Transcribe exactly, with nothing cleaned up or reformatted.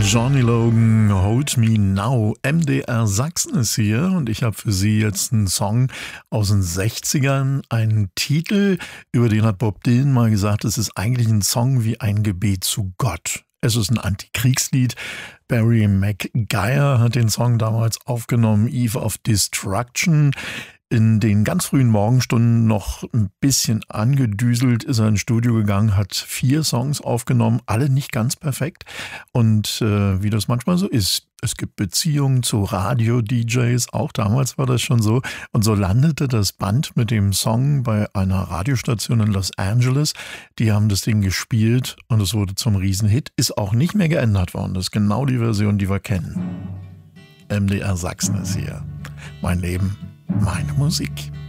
Johnny Logan, Hold Me Now. M D R Sachsen ist hier und ich habe für Sie jetzt einen Song aus den sechzigern, einen Titel, über den hat Bob Dylan mal gesagt, es ist eigentlich ein Song wie ein Gebet zu Gott. Es ist ein Antikriegslied. Barry McGuire hat den Song damals aufgenommen, Eve of Destruction. In den ganz frühen Morgenstunden noch ein bisschen angedüselt ist er ins Studio gegangen, hat vier Songs aufgenommen, alle nicht ganz perfekt. Und äh, wie das manchmal so ist, es gibt Beziehungen zu Radio-D Js, auch damals war das schon so. Und so landete das Band mit dem Song bei einer Radiostation in Los Angeles. Die haben das Ding gespielt und es wurde zum Riesenhit. Ist auch nicht mehr geändert worden. Das ist genau die Version, die wir kennen. M D R Sachsen ist hier. Mein Leben. Meine Musik.